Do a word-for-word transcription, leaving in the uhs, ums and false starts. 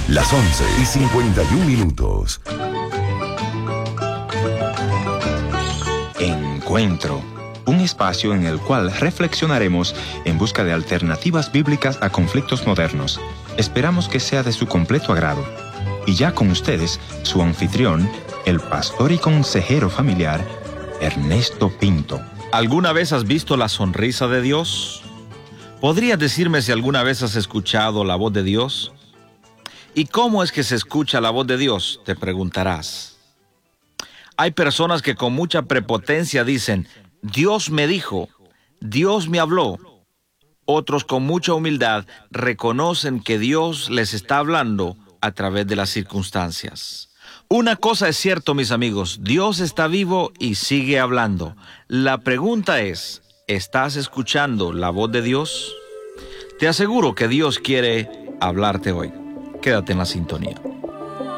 Las once y cincuenta y un minutos. Encuentro. Un espacio en el cual reflexionaremos en busca de alternativas bíblicas a conflictos modernos. Esperamos que sea de su completo agrado. Y ya con ustedes, su anfitrión, el pastor y consejero familiar, Ernesto Pinto. ¿Alguna vez has visto la sonrisa de Dios? ¿Podrías decirme si alguna vez has escuchado la voz de Dios? ¿Y cómo es que se escucha la voz de Dios?, te preguntarás. Hay personas que con mucha prepotencia dicen, Dios me dijo, Dios me habló. Otros con mucha humildad reconocen que Dios les está hablando a través de las circunstancias. Una cosa es cierto, mis amigos, Dios está vivo y sigue hablando. La pregunta es, ¿estás escuchando la voz de Dios? Te aseguro que Dios quiere hablarte hoy. Quédate en la sintonía.